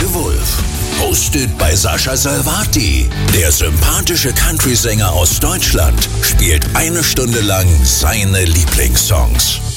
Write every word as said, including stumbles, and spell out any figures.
Wolf. Hosted bei Sascha Salvati. Der sympathische Country-Sänger aus Deutschland spielt eine Stunde lang seine Lieblingssongs.